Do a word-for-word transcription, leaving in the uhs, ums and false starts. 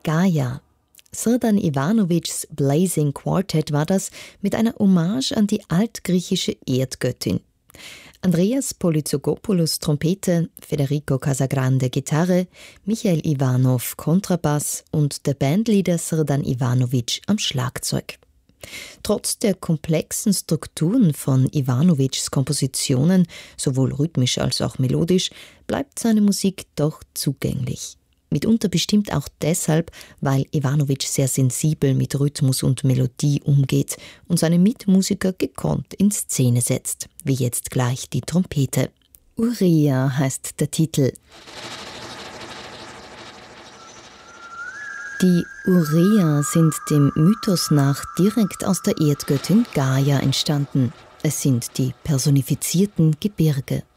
Gaia. Srdan Ivanovics Blazing Quartet war das mit einer Hommage an die altgriechische Erdgöttin. Andreas Polyzogopoulos Trompete, Federico Casagrande Gitarre, Michael Ivanov Kontrabass und der Bandleader Srdan Ivanovic am Schlagzeug. Trotz der komplexen Strukturen von Ivanovics Kompositionen, sowohl rhythmisch als auch melodisch, bleibt seine Musik doch zugänglich. Mitunter bestimmt auch deshalb, weil Ivanovic sehr sensibel mit Rhythmus und Melodie umgeht und seine Mitmusiker gekonnt in Szene setzt, wie jetzt gleich die Trompete. Urea heißt der Titel. Die Urea sind dem Mythos nach direkt aus der Erdgöttin Gaia entstanden. Es sind die personifizierten Gebirge.